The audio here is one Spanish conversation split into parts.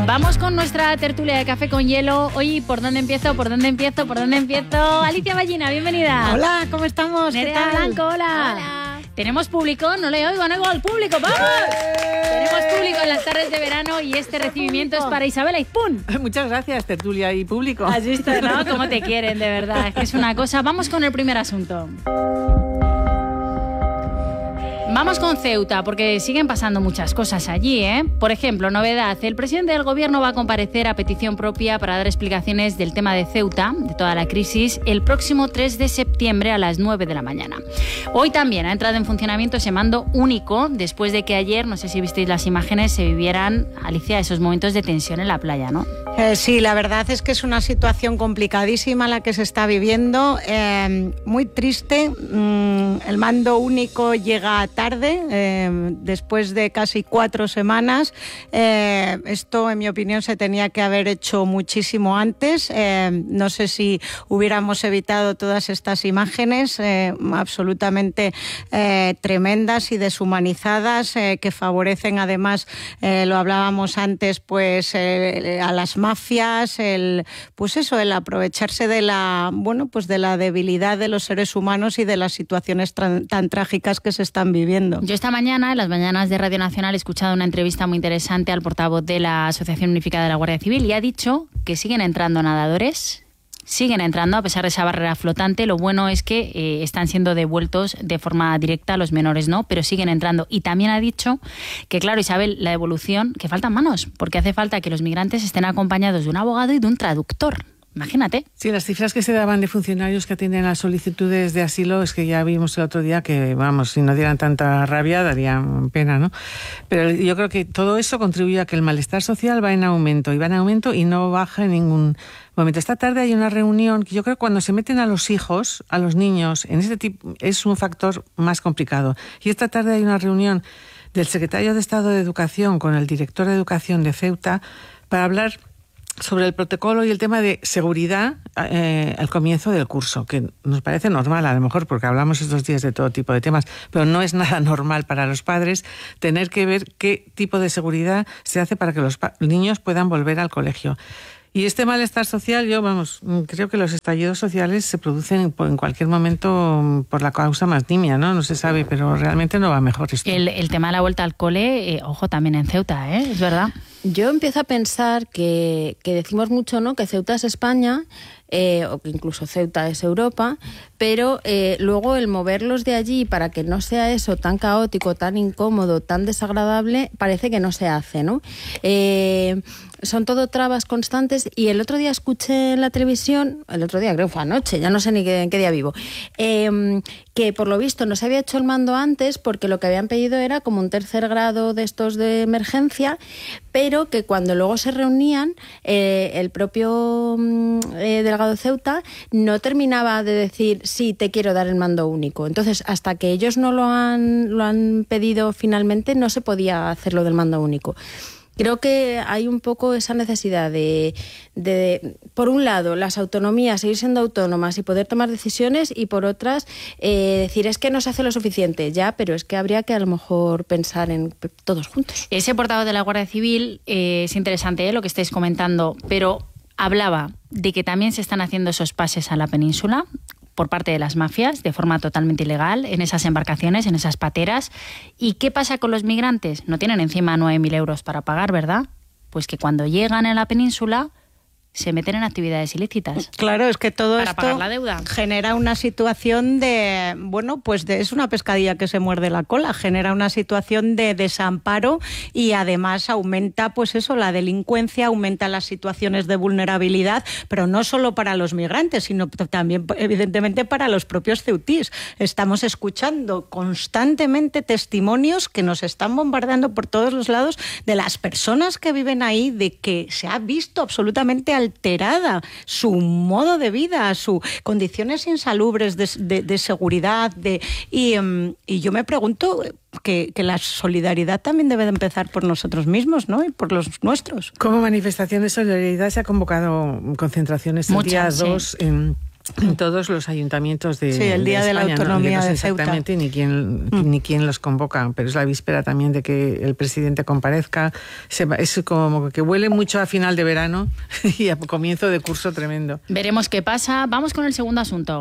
Vamos con nuestra tertulia de Café con Hielo. Hoy, ¿por dónde empiezo? Alicia Ballina, bienvenida. Hola, ¿cómo estamos? Nerea Blanco, hola. Tenemos público, no le oigo al público, ¡vamos! Tenemos público en las tardes de verano y este recibimiento es para Isabela Izpún. Muchas gracias, tertulia y público. ¿Has visto, no? Cómo te quieren, de verdad. Es que es una cosa. Vamos con el primer asunto. Vamos con Ceuta, porque siguen pasando muchas cosas allí, ¿eh? Por ejemplo, novedad, el presidente del gobierno va a comparecer a petición propia para dar explicaciones del tema de Ceuta, de toda la crisis, el próximo 3 de septiembre a las 9 de la mañana. Hoy también ha entrado en funcionamiento ese mando único, después de que ayer, no sé si visteis las imágenes, se vivieran, Alicia, esos momentos de tensión en la playa, ¿no? Sí, la verdad es que es una situación complicadísima la que se está viviendo, muy triste. El mando único llega tarde, después de casi 4 semanas. Esto, en mi opinión, se tenía que haber hecho muchísimo antes. No sé si hubiéramos evitado todas estas imágenes absolutamente tremendas y deshumanizadas, que favorecen además, lo hablábamos antes, pues a las mafias, el aprovecharse de la debilidad de los seres humanos y de las situaciones tan trágicas que se están viviendo. Yo esta mañana, en las mañanas de Radio Nacional, he escuchado una entrevista muy interesante al portavoz de la Asociación Unificada de la Guardia Civil y ha dicho que siguen entrando nadadores, siguen entrando a pesar de esa barrera flotante. Lo bueno es que están siendo devueltos de forma directa, los menores no, pero siguen entrando. Y también ha dicho que, claro, Isabel, la devolución, que faltan manos, porque hace falta que los migrantes estén acompañados de un abogado y de un traductor. Imagínate. Sí, las cifras que se daban de funcionarios que atienden a solicitudes de asilo es que ya vimos el otro día que, vamos, si no dieran tanta rabia darían pena, ¿no? Pero yo creo que todo eso contribuye a que el malestar social va en aumento y no baja en ningún momento. Esta tarde hay una reunión que yo creo que cuando se meten a los hijos, a los niños, en este tipo es un factor más complicado. Y esta tarde hay una reunión del secretario de Estado de Educación con el director de Educación de Ceuta para hablar sobre el protocolo y el tema de seguridad al comienzo del curso, que nos parece normal, a lo mejor porque hablamos estos días de todo tipo de temas, pero no es nada normal para los padres tener que ver qué tipo de seguridad se hace para que los niños puedan volver al colegio. Y este malestar social, creo que los estallidos sociales se producen en cualquier momento por la causa más nimia, ¿no? No se sabe, pero realmente no va mejor esto. El tema de la vuelta al cole, ojo, también en Ceuta, ¿eh? Es verdad. Yo empiezo a pensar que decimos mucho, ¿no?, que Ceuta es España, o que incluso Ceuta es Europa, pero luego el moverlos de allí para que no sea eso tan caótico, tan incómodo, tan desagradable, parece que no se hace, ¿no? Son todo trabas constantes. Y el otro día escuché en la televisión, creo que fue anoche, ya no sé ni en qué día vivo, que por lo visto no se había hecho el mando antes porque lo que habían pedido era como un 3er grado de estos de emergencia, pero que cuando luego se reunían, el propio delegado de Ceuta no terminaba de decir sí, te quiero dar el mando único. Entonces, hasta que ellos no lo han pedido finalmente, no se podía hacer lo del mando único. Creo que hay un poco esa necesidad de, por un lado, las autonomías, seguir siendo autónomas y poder tomar decisiones, y por otras, decir, es que no se hace lo suficiente, ya, pero es que habría que a lo mejor pensar en todos juntos. Ese portavoz de la Guardia Civil, es interesante lo que estáis comentando, pero hablaba de que también se están haciendo esos pases a la península por parte de las mafias, de forma totalmente ilegal, en esas embarcaciones, en esas pateras. ¿Y qué pasa con los migrantes? No tienen encima 9.000 euros para pagar, ¿verdad? Pues que cuando llegan a la península se meten en actividades ilícitas. Claro, es que todo para esto pagar la deuda genera una situación de, es una pescadilla que se muerde la cola, genera una situación de desamparo y además aumenta, la delincuencia, aumenta las situaciones de vulnerabilidad, pero no solo para los migrantes, sino también, evidentemente, para los propios ceutís. Estamos escuchando constantemente testimonios que nos están bombardeando por todos los lados de las personas que viven ahí, de que se ha visto absolutamente alterada su modo de vida, sus condiciones insalubres de seguridad. Y yo me pregunto que la solidaridad también debe de empezar por nosotros mismos, ¿no? Y por los nuestros. Como manifestación de solidaridad se ha convocado concentraciones el día 2 en en todos los ayuntamientos de el Día de la España, Autonomía, ¿no? de exactamente Ceuta. ni quién los convoca, pero es la víspera también de que el presidente comparezca. Es como que huele mucho a final de verano y a comienzo de curso tremendo. Veremos qué pasa. Vamos con el segundo asunto.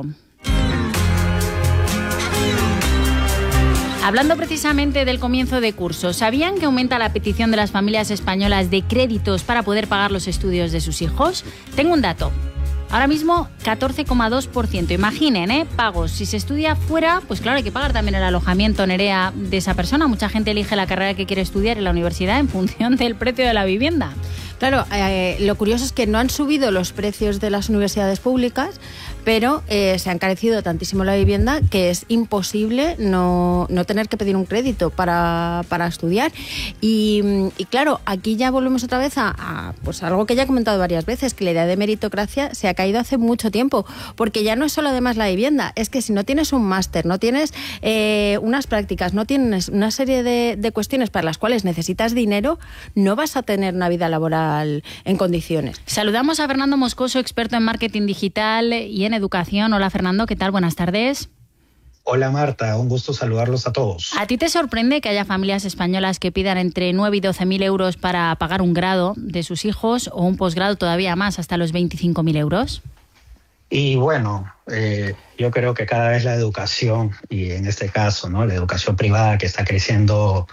Hablando precisamente del comienzo de curso, ¿sabían que aumenta la petición de las familias españolas de créditos para poder pagar los estudios de sus hijos? Tengo un dato. Ahora mismo 14,2%. Imaginen, pagos. Si se estudia fuera, pues claro, hay que pagar también el alojamiento, Nerea, de esa persona. Mucha gente elige la carrera que quiere estudiar en la universidad en función del precio de la vivienda. Claro, lo curioso es que no han subido los precios de las universidades públicas, pero se ha encarecido tantísimo la vivienda que es imposible no tener que pedir un crédito para estudiar. Y claro, aquí ya volvemos otra vez a pues algo que ya he comentado varias veces, que la idea de meritocracia se ha caído hace mucho tiempo, porque ya no es solo además la vivienda, es que si no tienes un máster, no tienes unas prácticas, no tienes una serie de cuestiones para las cuales necesitas dinero, no vas a tener una vida laboral en condiciones. Saludamos a Fernando Moscoso, experto en marketing digital y en educación. Hola Fernando, ¿qué tal? Buenas tardes. Hola Marta, un gusto saludarlos a todos. ¿A ti te sorprende que haya familias españolas que pidan entre 9 y 12.000 euros para pagar un grado de sus hijos o un posgrado todavía más, hasta los 25.000 euros? Y bueno, yo creo que cada vez la educación, y en este caso, ¿no?, la educación privada que está creciendo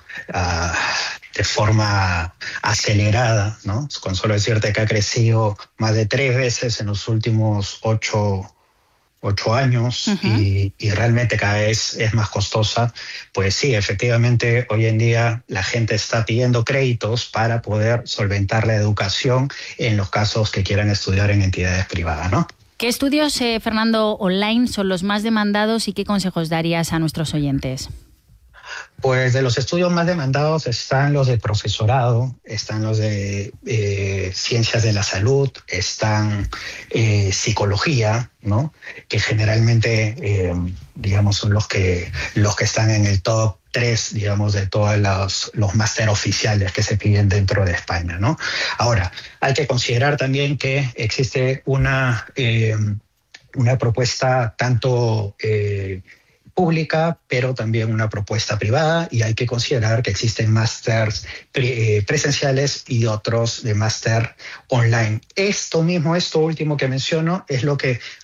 de forma acelerada, ¿no? Con solo decirte que ha crecido más de 3 veces en los últimos 8 años. Uh-huh. y realmente cada vez es más costosa, pues sí, efectivamente hoy en día la gente está pidiendo créditos para poder solventar la educación en los casos que quieran estudiar en entidades privadas, ¿no? ¿Qué estudios, Fernando, online son los más demandados y qué consejos darías a nuestros oyentes? Pues de los estudios más demandados están los de profesorado, están los de ciencias de la salud, están psicología, ¿no?, que generalmente, digamos, son los que están en el top 3, digamos, de todos los máster oficiales que se piden dentro de España, ¿no? Ahora, hay que considerar también que existe una propuesta tanto pública, pero también una propuesta privada, y hay que considerar que existen másters presenciales y otros de máster online. Esto último que menciono es lo que